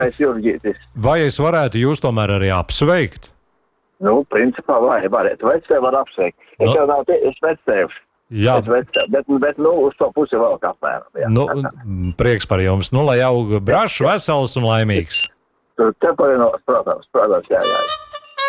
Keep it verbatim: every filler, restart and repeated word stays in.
Pēc Jurģītis. Vai es varētu jūs tomēr arī apsveikt? Nu, principā, vai varētu. Vectēvu var apsveikt. Es No. jau nav te, es vectēvs. Jā. Es vectēvu, bet, bet, nu, uz to pusi vēl kā apmēram. Jā. Nu, prieks par jums. Nu, lai aug brašs, vesels un laimīgs. Tur te parinos, protams, protams, jā, jā.